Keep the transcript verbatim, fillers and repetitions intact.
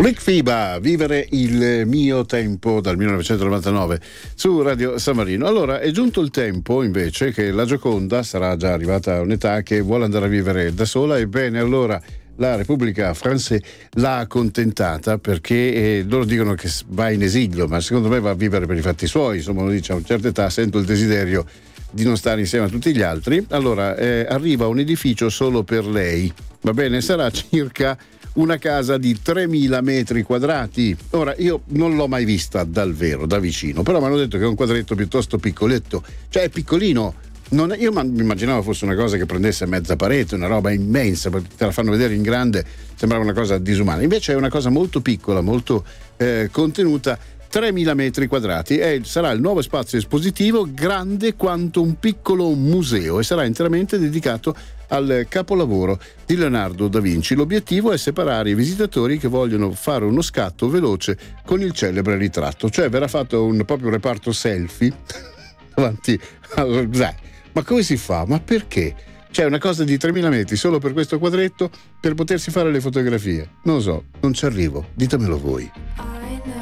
Rick Fiba, Vivere il mio tempo, dal millenovecentonovantanove su Radio San Marino. Allora è giunto il tempo invece che la Gioconda sarà già arrivata a un'età che vuole andare a vivere da sola. Ebbene, allora la Repubblica Française l'ha accontentata, perché eh, loro dicono che va in esilio, ma secondo me va a vivere per i fatti suoi. Insomma, uno dice: a una certa età sento il desiderio di non stare insieme a tutti gli altri. Allora eh, arriva un edificio solo per lei, va bene? Sarà circa una casa di tremila metri quadrati. Ora, io non l'ho mai vista dal vero, da vicino, però mi hanno detto che è un quadretto piuttosto piccoletto, cioè è piccolino. Non è, io mi immaginavo fosse una cosa che prendesse mezza parete, una roba immensa, perché te la fanno vedere in grande, sembrava una cosa disumana. Invece è una cosa molto piccola, molto eh, contenuta. tremila metri quadrati e sarà il nuovo spazio espositivo, grande quanto un piccolo museo, e sarà interamente dedicato al capolavoro di Leonardo da Vinci. L'obiettivo è separare i visitatori che vogliono fare uno scatto veloce con il celebre ritratto, cioè verrà fatto un proprio reparto selfie davanti al... Ma come si fa? Ma perché? C'è una cosa di tremila metri solo per questo quadretto, per potersi fare le fotografie. Non lo so, non ci arrivo, ditemelo voi.